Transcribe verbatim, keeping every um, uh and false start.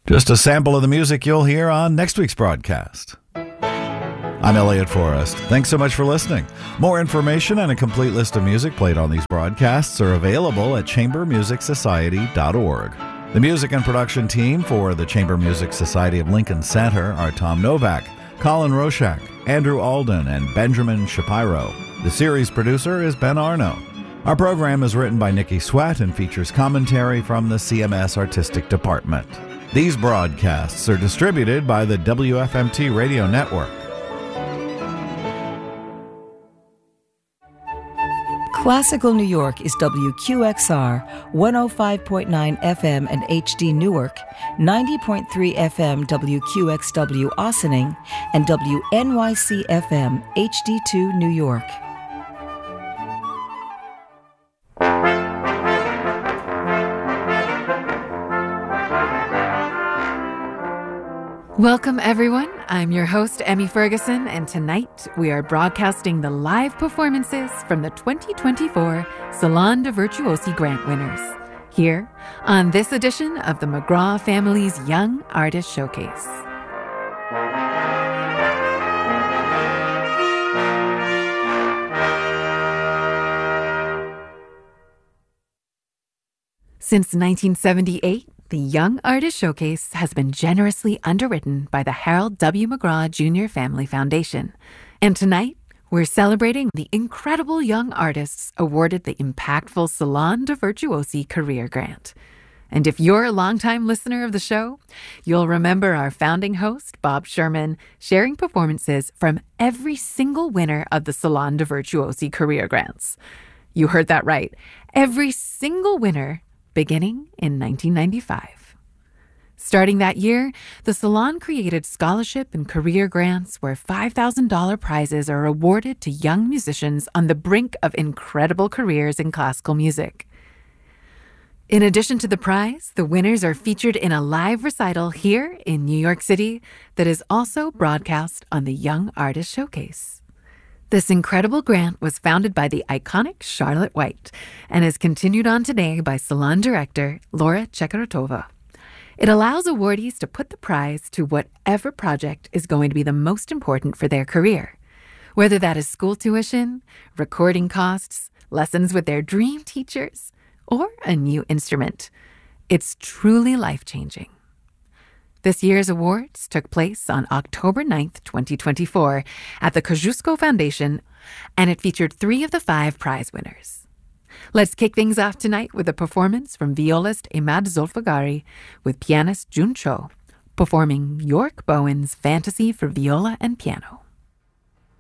Just a sample of the music you'll hear on next week's broadcast. I'm Elliot Forrest. Thanks so much for listening. More information and a complete list of music played on these broadcasts are available at chamber music society dot org. The music and production team for the Chamber Music Society of Lincoln Center are Tom Novak, Colin Roshak, Andrew Alden, and Benjamin Shapiro. The series producer is Ben Arno. Our program is written by Nikki Sweat and features commentary from the C M S Artistic Department. These broadcasts are distributed by the W F M T Radio Network. Classical New York is W Q X R, one oh five point nine F M and H D Newark, ninety point three F M W Q X W Ossining, and W N Y C F M H D two New York. Welcome, everyone. I'm your host, Emmy Ferguson, and tonight we are broadcasting the live performances from the twenty twenty-four Salon de Virtuosi Grant winners, here on this edition of the McGraw Family's Young Artist Showcase. Since nineteen seventy-eight, the Young Artist Showcase has been generously underwritten by the Harold W. McGraw Junior Family Foundation. And tonight, we're celebrating the incredible young artists awarded the impactful Salon de Virtuosi Career Grant. And if you're a longtime listener of the show, you'll remember our founding host, Bob Sherman, sharing performances from every single winner of the Salon de Virtuosi Career Grants. You heard that right. Every single winner beginning in nineteen ninety-five. Starting that year, the Salon created scholarship and career grants where five thousand dollars prizes are awarded to young musicians on the brink of incredible careers in classical music. In addition to the prize, the winners are featured in a live recital here in New York City that is also broadcast on the Young Artist Showcase. This incredible grant was founded by the iconic Charlotte White and is continued on today by Salon director Laura Chekaratova. It allows awardees to put the prize to whatever project is going to be the most important for their career, whether that is school tuition, recording costs, lessons with their dream teachers, or a new instrument. It's truly life-changing. This year's awards took place on October ninth, twenty twenty-four at the Kosciuszko Foundation, and it featured three of the five prize winners. Let's kick things off tonight with a performance from violist Emad Zolfagari with pianist Jun Cho, performing York Bowen's Fantasy for Viola and Piano.